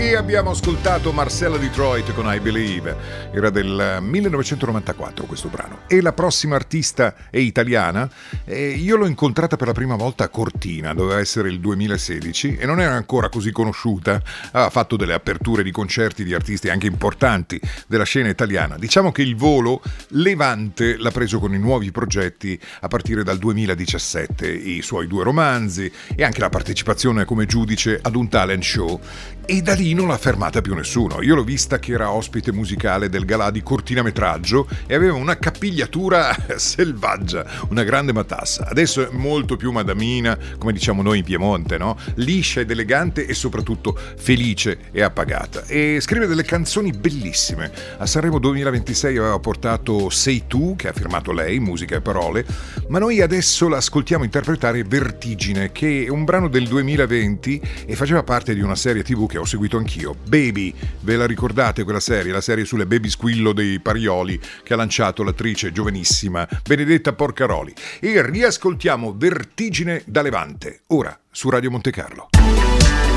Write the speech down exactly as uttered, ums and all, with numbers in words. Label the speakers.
Speaker 1: E abbiamo ascoltato Marcella Detroit con I Believe, era del millenovecentonovantaquattro questo brano. E la prossima artista è italiana, e io l'ho incontrata per la prima volta a Cortina, doveva essere il duemilasedici e non era ancora così conosciuta, ha fatto delle aperture di concerti di artisti anche importanti della scena italiana. Diciamo che il volo Levante l'ha preso con i nuovi progetti a partire dal duemiladiciassette, i suoi due romanzi e anche la partecipazione come giudice ad un talent show. E da lì non l'ha fermata più nessuno. Io l'ho vista che era ospite musicale del galà di Cortinametraggio e aveva una capigliatura selvaggia, una grande matassa. Adesso è molto più madamina, come diciamo noi in Piemonte, no? Liscia ed elegante e soprattutto felice e appagata. E scrive delle canzoni bellissime. A Sanremo duemilaventisei aveva portato Sei tu, che ha firmato lei, musica e parole, ma noi adesso l'ascoltiamo interpretare Vertigine, che è un brano del duemilaventi e faceva parte di una serie tivù che ho seguito anch'io, Baby. Ve la ricordate quella serie? La serie sulle baby squillo dei Parioli che ha lanciato l'attrice giovanissima Benedetta Porcaroli. E riascoltiamo Vertigine da Levante, ora su Radio Monte Carlo.